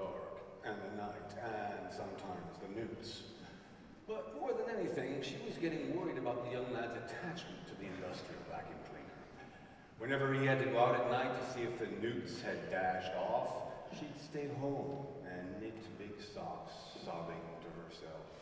dark, and the night, and sometimes the newts. But more than anything, she was getting worried about the young lad's attachment to the industrial vacuum cleaner. Whenever he had to go out at night to see if the newts had dashed off, she'd stay home and knit big socks, sobbing to herself.